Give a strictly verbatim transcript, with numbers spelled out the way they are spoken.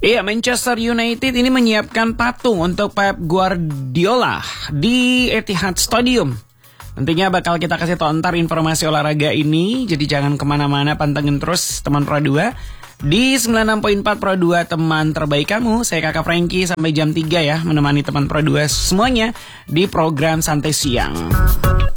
Iya, Manchester United ini menyiapkan patung untuk Pep Guardiola di Etihad Stadium. Nantinya bakal kita kasih tahu ntar informasi olahraga ini. Jadi jangan kemana-mana, pantengin terus teman Pro dua di sembilan puluh enam koma empat Pro dua, teman terbaik kamu. Saya Kakak Frankie sampai jam tiga ya, menemani teman Pro dua semuanya di program Santai Siang.